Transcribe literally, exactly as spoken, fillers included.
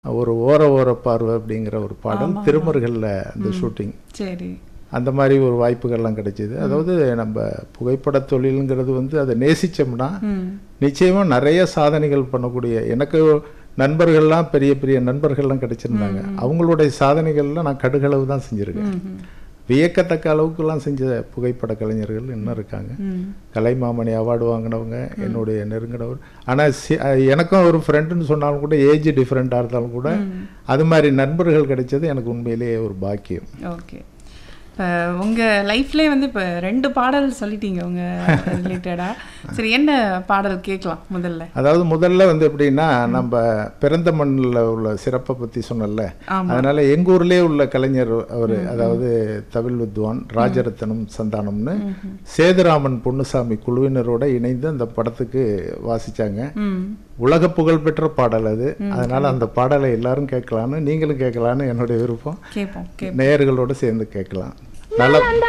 ஒரு ஓர ஓர பார்வை அப்படிங்கிற ஒரு பாடல் திருமருகல்ல அந்த ஷூட்டிங். சரி. அந்த மாதிரி ஒரு வாய்ப்புகள்லாம் கிடைச்சிது. அதாவது நம்ம புகைப்பட தொழிலுங்கிறது வந்து அதை நேசிச்சோம்னா நிச்சயமாக நிறைய சாதனைகள் பண்ணக்கூடிய, எனக்கு நண்பர்கள்லாம் பெரிய பெரிய நண்பர்கள்லாம் கிடைச்சிருந்தாங்க. அவங்களுடைய சாதனைகள்லாம் நான் கடுகளவு தான் செஞ்சுருக்கேன். வியக்கத்தக்க அளவுக்குலாம் செஞ்ச புகைப்பட கலைஞர்கள் இன்னும் இருக்காங்க. கலைமாமணி அவார்டு வாங்கினவங்க என்னுடைய நெருங்கினவர். ஆனால் சி எனக்கும் ஒரு ஃப்ரெண்டுன்னு சொன்னாலும் கூட ஏஜ் டிஃப்ரெண்ட்டாக இருந்தாலும் கூட அது மாதிரி நண்பர்கள் கிடைச்சது எனக்கு உண்மையிலேயே ஒரு பாக்கியம். ஓகே. இப்போ உங்கள் லைஃப்லேயே வந்து இப்போ ரெண்டு பாடல் சொல்லிட்டீங்க உங்கள் ரிலேட்டடாக. சரி, என்ன பாடல் கேட்கலாம் முதல்ல? அதாவது முதல்ல வந்து எப்படின்னா, நம்ம பிறந்த மண்ணில் உள்ள சிறப்பை பற்றி சொன்னல, அதனால் எங்கள் ஊர்லேயே உள்ள கலைஞர் அவர், அதாவது தவில் வித்வான் ராஜரத்னம் சந்தானம்னு சேதுராமன் பொன்னுசாமி குழுவினரோட இணைந்து அந்த படத்துக்கு வாசித்தாங்க. உலக புகழ் பெற்ற பாடல் அது. அதனால் அந்த பாடலை எல்லாரும் கேட்கலான்னு, நீங்களும் கேட்கலான்னு என்னுடைய விருப்பம். கேட்போம், நேயர்களோடு சேர்ந்து கேட்கலாம். நல்ல